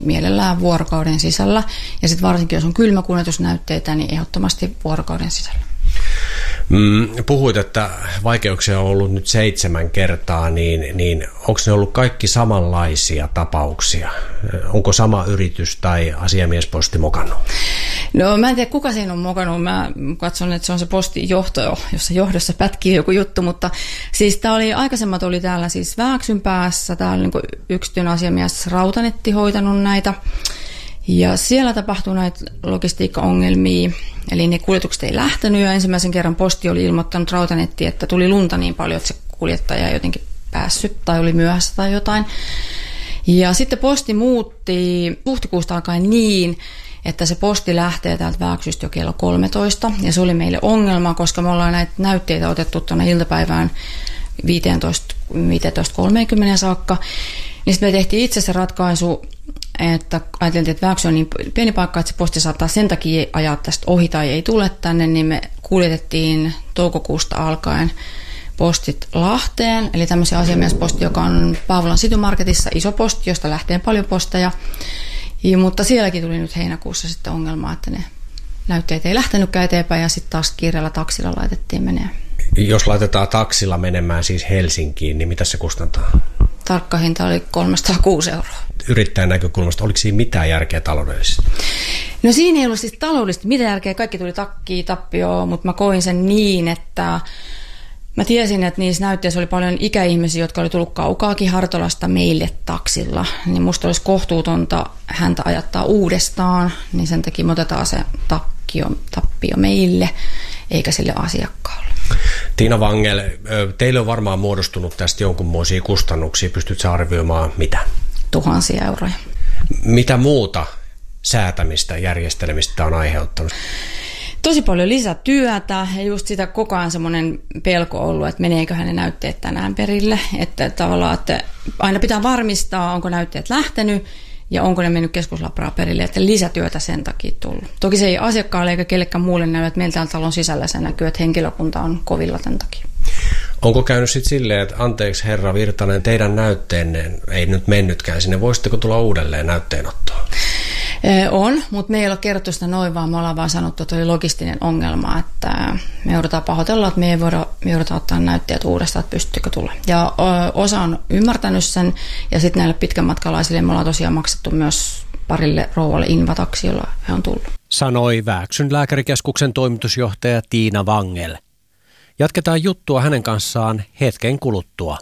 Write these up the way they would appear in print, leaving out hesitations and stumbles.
mielellään vuorokauden sisällä. Ja sitten varsinkin, jos on kylmäkuljetusnäytteitä, niin ehdottomasti vuorokauden sisällä. Puhuit, että vaikeuksia on ollut nyt 7 kertaa, niin onko ne ollut kaikki samanlaisia tapauksia? Onko sama yritys tai asiamiesposti mokannut? No mä en tiedä, kuka siinä on mokannut. Mä katson, että se on se postin johto, jossa johdossa pätkii joku juttu, mutta siis tää oli, aikaisemmat oli täällä siis Vääksyn päässä, täällä niin yksityinen asiamies Rautanetti hoitanut näitä. Ja siellä tapahtui näitä logistiikkaongelmia, eli ne kuljetukset ei lähtenyt ja ensimmäisen kerran posti oli ilmoittanut Rautanettiin, että tuli lunta niin paljon, että se kuljettaja ei jotenkin päässyt tai oli myöhässä tai jotain. Ja sitten posti muutti huhtikuusta alkaen niin, että se posti lähtee täältä Vääksystä jo kello 13 ja se oli meille ongelma, koska me ollaan näitä näytteitä otettu tuonne iltapäivään 15.30 saakka. Niin sitten me tehtiin itse se ratkaisu, että ajateltiin, että Vääksy on niin pieni paikka, että se posti saattaa sen takia ajaa tästä ohi tai ei tule tänne, niin me kuljetettiin toukokuusta alkaen postit Lahteen, eli tämmöisen asiamiesposti, joka on Paavolan City Marketissa iso posti, josta lähtee paljon posteja, mutta sielläkin tuli nyt heinäkuussa sitten ongelma, että ne näytteet ei lähtenytkään eteenpäin ja sitten taas kiireellä taksilla laitettiin menee. Jos laitetaan taksilla menemään siis Helsinkiin, niin mitä se kustantaa? Tarkka hinta oli 306 €. Yrittäjän näkökulmasta, oliko siinä mitään järkeä taloudellisesti? No siinä ei ollut siis taloudellisesti mitään järkeä, kaikki tuli tappioon, mutta mä koin sen niin, että mä tiesin, että niissä näytteissä oli paljon ikäihmisiä, jotka oli tullut kaukaakin Hartolasta meille taksilla, niin musta olisi kohtuutonta häntä ajattaa uudestaan, niin sen takia me otetaan se tappio meille, eikä sille asiakkaalle. Tiina Wangel, teille on varmaan muodostunut tästä jonkunmoisia kustannuksia. Pystytkö arvioimaan mitä? Tuhansia euroja. Mitä muuta säätämistä, järjestelemistä on aiheuttanut? Tosi paljon lisätyötä ja just sitä koko ajan semmoinen pelko ollut, että meneeköhän ne näytteet tänään perille. Että tavallaan, että aina pitää varmistaa, onko näytteet lähtenyt ja onko ne mennyt keskuslabraa perille, että lisätyötä sen takia tullut. Toki se ei asiakkaalle eikä kellekään muulle näy, että meillä täällä talon sisällä se näkyy, että henkilökunta on kovilla tämän takia. Onko käynyt sitten silleen, että anteeksi herra Virtanen, teidän näytteenne ei nyt mennytkään sinne, voisitteko tulla uudelleen näytteenottoon? On, mutta me ei ole kerrottu sitä noin, vaan me ollaan vaan sanottu, että oli logistinen ongelma, että me joudutaan pahoitella, että me joudutaan ottaa näytteet uudestaan, että pystyttekö tulla. Ja osa on ymmärtänyt sen, ja sitten näille pitkänmatkalaisille me ollaan tosiaan maksettu myös parille rouvalle invataksi, jolla he on tullut. Sanoi Vääksyn lääkärikeskuksen toimitusjohtaja Tiina Wangel. Jatketaan juttua hänen kanssaan hetken kuluttua.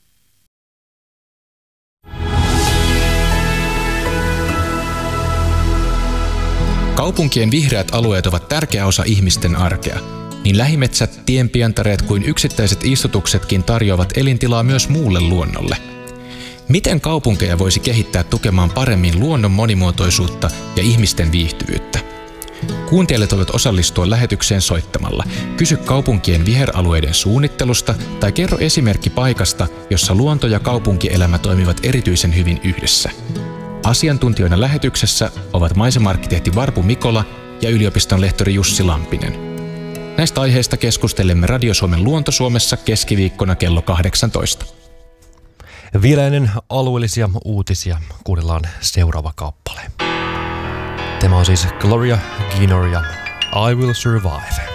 Kaupunkien vihreät alueet ovat tärkeä osa ihmisten arkea. Niin lähimetsät, tienpientareet kuin yksittäiset istutuksetkin tarjoavat elintilaa myös muulle luonnolle. Miten kaupunkeja voisi kehittää tukemaan paremmin luonnon monimuotoisuutta ja ihmisten viihtyvyyttä? Kuuntelijat voivat osallistua lähetykseen soittamalla. Kysy kaupunkien viheralueiden suunnittelusta tai kerro esimerkki paikasta, jossa luonto ja kaupunkielämä toimivat erityisen hyvin yhdessä. Asiantuntijoina lähetyksessä ovat maisema-arkkitehti Varpu Mikola ja yliopiston lehtori Jussi Lampinen. Näistä aiheista keskustelemme Radio Suomen Luonto-Suomessa keskiviikkona kello 18. Vielä ennen alueellisia uutisia kuunnellaan seuraava kappale. Tämä on siis Gloria Gaynor ja I Will Survive.